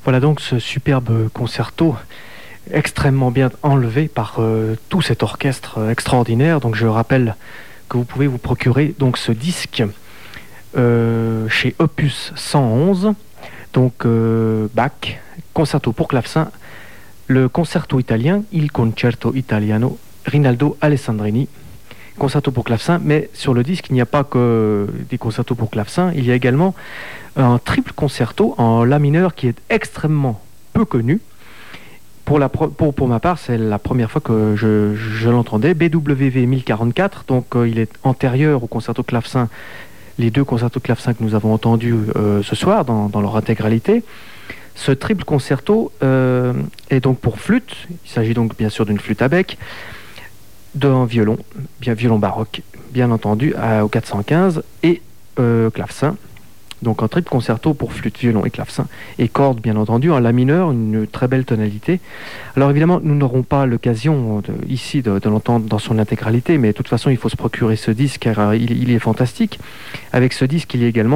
Voilà donc ce superbe concerto extrêmement bien enlevé par tout cet orchestre extraordinaire. Donc je rappelle que vous pouvez vous procurer donc ce disque chez Opus 111, donc Bach, concerto pour clavecin, le concerto italien, il concerto italiano, Rinaldo Alessandrini, concerto pour clavecin. Mais sur le disque, il n'y a pas que des concertos pour clavecin, il y a également un triple concerto en la mineur qui est extrêmement peu connu. Pour ma part, c'est la première fois que je l'entendais. BWV 1044, donc il est antérieur au concerto clavecin, les deux concertos clavecin que nous avons entendus ce soir dans leur intégralité. Ce triple concerto est donc pour flûte. Il s'agit donc bien sûr d'une flûte à bec, d'un violon, violon baroque, bien entendu, au 415, et clavecin. Donc un triple concerto pour flûte, violon et clavecin, et cordes bien entendu, en la mineur, une très belle tonalité. Alors évidemment, nous n'aurons pas l'occasion ici de l'entendre dans son intégralité, mais de toute façon il faut se procurer ce disque car il est fantastique. Avec ce disque, il y a également